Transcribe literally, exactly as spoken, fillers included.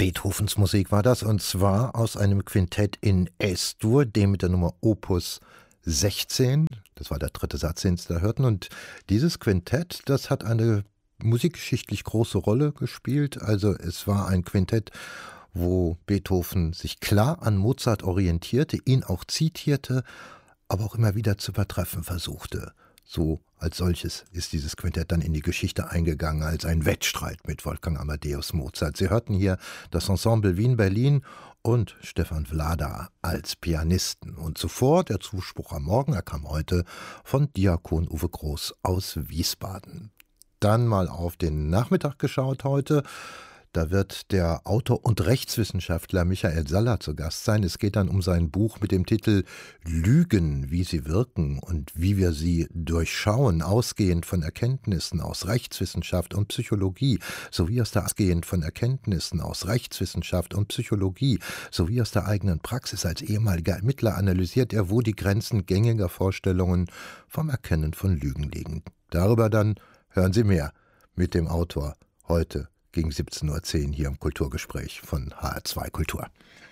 Beethovens Musik war das, und zwar aus einem Quintett in Es-Dur, dem mit der Nummer Opus sechzehn. Das war der dritte Satz, den Sie da hörten. Und dieses Quintett, das hat eine musikgeschichtlich große Rolle gespielt. Also es war ein Quintett, wo Beethoven sich klar an Mozart orientierte, ihn auch zitierte, aber auch immer wieder zu übertreffen versuchte. So als solches ist dieses Quintett dann in die Geschichte eingegangen, als ein Wettstreit mit Wolfgang Amadeus Mozart. Sie hörten hier das Ensemble Wien-Berlin und Stefan Wlada als Pianisten. Und zuvor der Zuspruch am Morgen, er kam heute von Diakon Uwe Groß aus Wiesbaden. Dann mal auf den Nachmittag geschaut heute. Da wird der Autor und Rechtswissenschaftler Michael Saller zu Gast sein. Es geht dann um sein Buch mit dem Titel Lügen, wie sie wirken und wie wir sie durchschauen, ausgehend von Erkenntnissen aus Rechtswissenschaft und Psychologie, sowie aus der ausgehend von Erkenntnissen aus Rechtswissenschaft und Psychologie, sowie aus der eigenen Praxis als ehemaliger Ermittler analysiert er, wo die Grenzen gängiger Vorstellungen vom Erkennen von Lügen liegen. Darüber dann hören Sie mehr mit dem Autor heute gegen siebzehn Uhr zehn hier im Kulturgespräch von H R zwei Kultur.